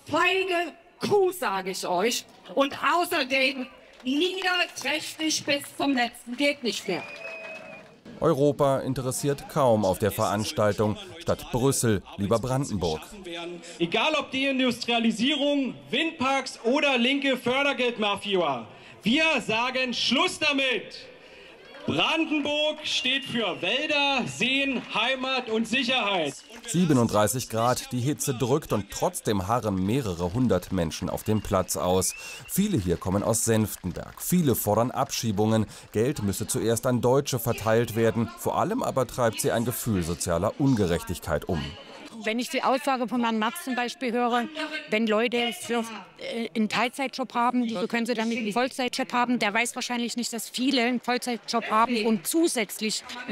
feige Kuh, sage ich euch. Und außerdem niederträchtig bis zum letzten geht nicht mehr. Europa interessiert kaum auf der Veranstaltung. Statt Brüssel lieber Brandenburg. Egal ob Deindustrialisierung, Windparks oder linke Fördergeldmafia. Wir sagen Schluss damit. Brandenburg steht für Wälder, Seen, Heimat und Sicherheit. 37 Grad, die Hitze drückt und trotzdem harren mehrere hundert Menschen auf dem Platz aus. Viele hier kommen aus Senftenberg. Viele fordern Abschiebungen. Geld müsse zuerst an Deutsche verteilt werden. Vor allem aber treibt sie ein Gefühl sozialer Ungerechtigkeit um. Wenn ich die Aussage von Herrn Merz zum Beispiel höre, wenn Leute einen Teilzeitjob haben, so können sie dann einen Vollzeitjob haben. Der weiß wahrscheinlich nicht, dass viele einen Vollzeitjob haben und zusätzlich